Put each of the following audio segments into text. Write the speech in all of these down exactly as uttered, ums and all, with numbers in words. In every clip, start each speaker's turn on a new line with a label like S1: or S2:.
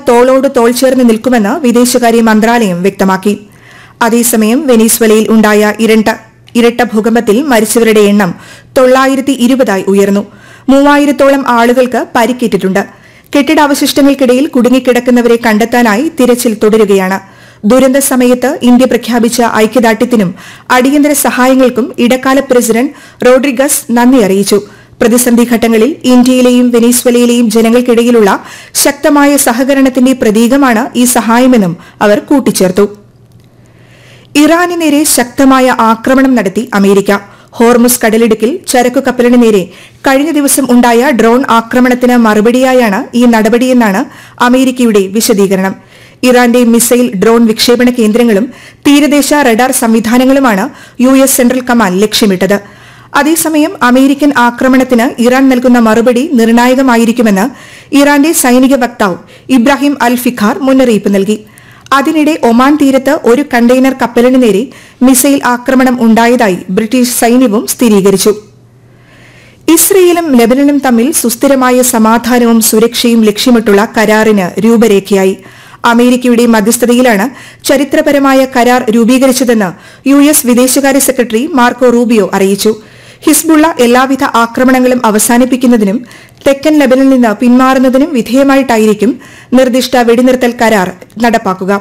S1: തോളോട് തോൾ ചേർന്ന് നിൽക്കുമെന്ന് വിദേശകാര്യ മന്ത്രാലയം വ്യക്തമാക്കി. അതേസമയം വെനീസ്വലയിൽ ഉണ്ടായ ഇരട്ട ഇരട്ട ഭൂകമ്പത്തിൽ മരിച്ചവരുടെ എണ്ണം തൊള്ളായിരത്തി ഇരുപതായി ഉയർന്നു. മൂവായിരത്തോളം ആളുകൾക്ക് പരിക്കേറ്റിട്ടുണ്ട്. കെട്ടിടാവശിഷ്ടങ്ങൾക്കിടയിൽ കുടുങ്ങിക്കിടക്കുന്നവരെ കണ്ടെത്താനായി തിരച്ചിൽ തുടരുകയാണ്. ദുരന്ത സമയത്ത് ഇന്ത്യ പ്രഖ്യാപിച്ച ഐക്യദാർഢ്യത്തിനും അടിയന്തര സഹായങ്ങൾക്കും ഇടക്കാല പ്രസിഡന്റ് റോഡ്രിഗസ് നന്ദി അറിയിച്ചു. പ്രതിസന്ധി ഘട്ടങ്ങളിൽ ഇന്ത്യയിലെയും വെനീസ്വലയിലെയും ജനങ്ങൾക്കിടയിലുള്ള ശക്തമായ സഹകരണത്തിന്റെ പ്രതീകമാണ് ഈ സഹായമെന്നും അവർ കൂട്ടിച്ചേർത്തു. ഇറാന് നേരെ ശക്തമായ ആക്രമണം നടത്തി അമേരിക്ക. ഹോർമുസ് കടലിടുക്കിൽ ചരക്കു കപ്പലിന് നേരെ കഴിഞ്ഞ ദിവസം ഉണ്ടായ ഡ്രോൺ ആക്രമണത്തിന് മറുപടിയായാണ് ഈ നടപടിയെന്നാണ് അമേരിക്കയുടെ വിശദീകരണം. ഇറാന്റെ മിസൈൽ ഡ്രോൺ വിക്ഷേപണ കേന്ദ്രങ്ങളും തീരദേശ radar സംവിധാനങ്ങളുമാണ് U S central command ലക്ഷ്യമിട്ടത്. അതേസമയം അമേരിക്കൻ ആക്രമണത്തിന് ഇറാൻ നൽകുന്ന മറുപടി നിർണായകമായിരിക്കുമെന്ന് ഇറാന്റെ സൈനിക വക്താവ് ഇബ്രാഹിം അൽ ഫിഖാർ മുന്നറിയിപ്പ് നൽകി. അതിനിടെ ഒമാൻ തീരത്ത് ഒരു കണ്ടെയ്നർ കപ്പലിന് നേരെ മിസൈൽ ആക്രമണം ഉണ്ടായതായി ബ്രിട്ടീഷ് സൈന്യവും സ്ഥിരീകരിച്ചു. ഇസ്രയേലും ലെബനനും തമ്മിൽ സുസ്ഥിരമായ സമാധാനവും സുരക്ഷയും ലക്ഷ്യമിട്ടുള്ള കരാറിന് രൂപരേഖയായി. അമേരിക്കയുടെ മധ്യസ്ഥതയിലാണ് ചരിത്രപരമായ കരാർ രൂപീകരിച്ചതെന്ന് യു എസ് വിദേശകാര്യ സെക്രട്ടറി മാർക്കോ റൂബിയോ അറിയിച്ചു. ഹിസ്ബുള്ള എല്ലാവിധ ആക്രമണങ്ങളും അവസാനിപ്പിക്കുന്നതിനും തെക്കൻ ലെബനിൽ നിന്ന് പിന്മാറുന്നതിനും വിധേയമായിട്ടായിരിക്കും നിർദ്ദിഷ്ട വെടിനിർത്തൽ കരാർ നടപ്പാക്കുക.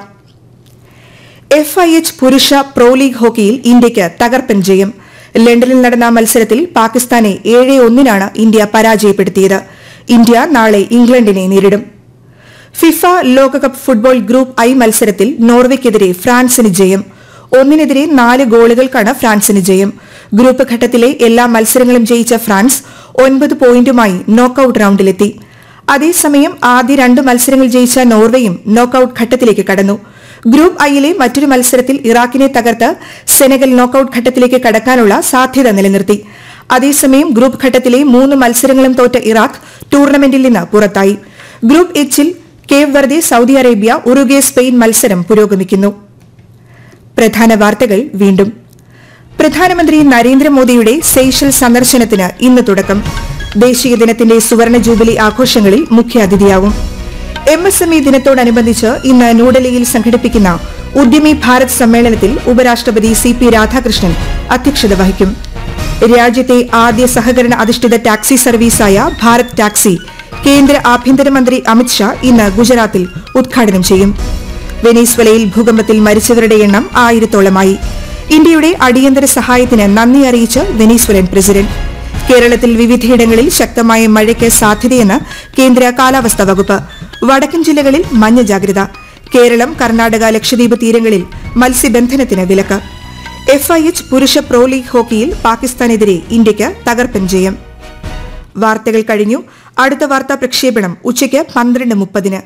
S1: എഫ് ഐ എച്ച് പുരുഷ പ്രോ ലീഗ് ഹോക്കിയിൽ ഇന്ത്യയ്ക്ക് തകർപ്പൻ ജയം. ലണ്ടനിൽ നടന്ന മത്സരത്തിൽ പാകിസ്ഥാനെ ഏഴ് ഒന്നിനാണ് ഇന്ത്യ പരാജയപ്പെടുത്തിയത്. ഇന്ത്യ നാളെ ഇംഗ്ലണ്ടിനെ നേരിടും. ഫിഫ ലോകകപ്പ് ഫുട്ബോൾ ഗ്രൂപ്പ് ഐ മത്സരത്തിൽ നോർവെയ്ക്കെതിരെ ഫ്രാൻസിന് ജയം. ഒന്നിനെതിരെ നാല് ഗോളുകൾക്കാണ് ഫ്രാൻസിന് ജയം. ഗ്രൂപ്പ് ഘട്ടത്തിലെ എല്ലാ മത്സരങ്ങളും ജയിച്ച ഫ്രാൻസ് ഒൻപത് പോയിന്റുമായി നോക്കൌട്ട് റൌണ്ടിലെത്തി. അതേസമയം ആദ്യ രണ്ട് മത്സരങ്ങൾ ജയിച്ച നോർവേയും നോക്കൌട്ട് ഘട്ടത്തിലേക്ക് കടന്നു. ഗ്രൂപ്പ് ഐയിലെ മറ്റൊരു മത്സരത്തിൽ ഇറാഖിനെ തകർത്ത് സെനഗൽ നോക്കൌട്ട് ഘട്ടത്തിലേക്ക് കടക്കാനുള്ള സാധ്യത നിലനിർത്തി. അതേസമയം ഗ്രൂപ്പ് ഘട്ടത്തിലെ മൂന്ന് മത്സരങ്ങളും തോറ്റ ഇറാഖ് ടൂർണമെന്റിൽ നിന്ന് പുറത്തായി. ഗ്രൂപ്പ് എച്ചിൽ Cape Verde, Saudi Arabia, Uruguay, Spain മത്സരം പുരോഗമിക്കുന്നു. പ്രധാന വാർത്തകൾ വീണ്ടും. പ്രധാനമന്ത്രി നരേന്ദ്രമോദിയുടെ സെയ്ഷൽ സന്ദർശനത്തിന് ഇന്ന് തുടക്കം. ദേശീയ ദിനത്തിന്റെ സുവർണ ജൂബിലി ആഘോഷങ്ങളിൽ മുഖ്യാതിഥിയാവും. എം എസ് എം ഇ ദിനത്തോടനുബന്ധിച്ച് ഇന്ന് ന്യൂഡൽഹിയിൽ സംഘടിപ്പിക്കുന്ന ഉദ്യമി ഭാരത് സമ്മേളനത്തിൽ ഉപരാഷ്ട്രപതി സി പി രാധാകൃഷ്ണൻ അധ്യക്ഷത വഹിക്കും. രാജ്യത്തെ ആദ്യ സഹകരണ അധിഷ്ഠിത ടാക്സി സർവീസായ ഭാരത് ടാക്സി കേന്ദ്ര ആഭ്യന്തരമന്ത്രി അമിത്ഷാ ഇന്ന് ഗുജറാത്തിൽ ഉദ്ഘാടനം ചെയ്യും. വെനീസ്വലയിൽ ഭൂകമ്പത്തിൽ മരിച്ചവരുടെ എണ്ണം ആയിരത്തോളമായി. ഇന്ത്യയുടെ അടിയന്തര സഹായത്തിന് നന്ദി അറിയിച്ച് വെനീസ്വലൻ പ്രസിഡന്റ്. കേരളത്തിൽ വിവിധയിടങ്ങളിൽ ശക്തമായ മഴയ്ക്ക് സാധ്യതയെന്ന് കേന്ദ്ര കാലാവസ്ഥാ വകുപ്പ്. വടക്കൻ ജില്ലകളിൽ മഞ്ഞ ജാഗ്രത. കേരളം, കർണാടക, ലക്ഷദ്വീപ് തീരങ്ങളിൽ മത്സ്യബന്ധനത്തിന് വിലക്ക്. എഫ് ഐ എച്ച് പുരുഷ പ്രോ ലീഗ് ഹോക്കിയിൽ പാകിസ്ഥാനെതിരെ ഇന്ത്യയ്ക്ക് തകർപ്പൻ ജയം. വാർത്തകൾ കഴിഞ്ഞു. അടുത്ത വാർത്താ പ്രക്ഷേപണം ഉച്ചയ്ക്ക് പന്ത്രണ്ട് മുപ്പതിന്.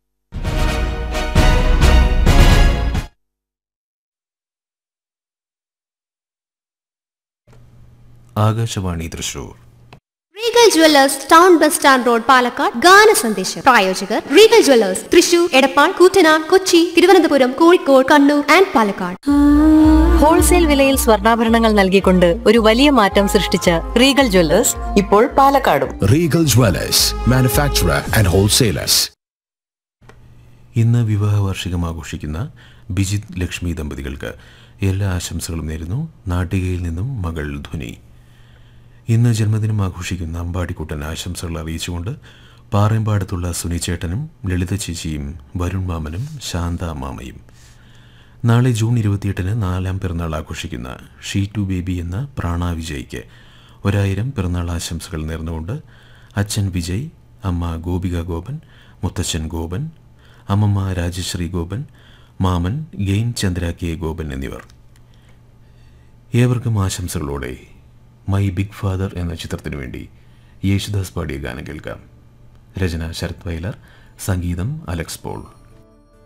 S2: Akashvani Thrissur.
S3: Regal jewellers town bus stand road Palakkad ഗാന സന്ദേശം. പ്രായോജകർ Regal jewellers Thrissur, Edappal, Koottanad, Kochi, Thiruvananthapuram, Kozhikode, Kannur and Palakkad.
S4: Wholesale വിലയിൽ സ്വർണ്ണാഭരണങ്ങൾ നൽകിക്കൊണ്ട് ഒരു വലിയ മാറ്റം സൃഷ്ടിച്ച റീഗൽ ജുവല്ലേഴ്സ് ഇപ്പോൾ പാലക്കാടും.
S5: Regal jewellers, manufacturer and wholesalers.
S2: ഇന്ന് വിവാഹ വാർഷികം ആഘോഷിക്കുന്ന ബിജിത് ലക്ഷ്മി ദമ്പതികൾക്ക് എല്ലാ ആശംസകളും നേരുന്നു നാട്ടികയിൽ നിന്നും മകൾ ധ്വനി. ഇന്ന് ജന്മദിനം ആഘോഷിക്കുന്ന അമ്പാടിക്കുട്ടൻ ആശംസകൾ അറിയിച്ചുകൊണ്ട് പാറേമ്പാടത്തുള്ള സുനിച്ചേട്ടനും ലളിത ചേച്ചിയും വരുൺ മാമനും ശാന്ത മാമയും. നാളെ ജൂൺ ഇരുപത്തിയെട്ടിന് നാലാം പിറന്നാൾ ആഘോഷിക്കുന്ന ഷീറ്റു ബേബി എന്ന പ്രാണ വിജയ്ക്ക് ഒരായിരം പിറന്നാൾ ആശംസകൾ നേർന്നുകൊണ്ട് അച്ഛൻ വിജയ്, അമ്മ ഗോപിക ഗോപൻ, മുത്തച്ഛൻ ഗോപൻ, അമ്മമ്മ രാജശ്രീ ഗോപൻ, മാമൻ ഗെയിൻ ചന്ദ്ര കെ ഗോപൻ എന്നിവർ. ഏവർക്കും ആശംസകളോടെ മൈ ബിഗ് ഫാദർ എന്ന ചിത്രത്തിനു വേണ്ടി യേശുദാസ് പാടിയ ഗാനം കേൾക്കാം. രചന ശരത് വയലാർ, സംഗീതം അലക്സ് പോൾ.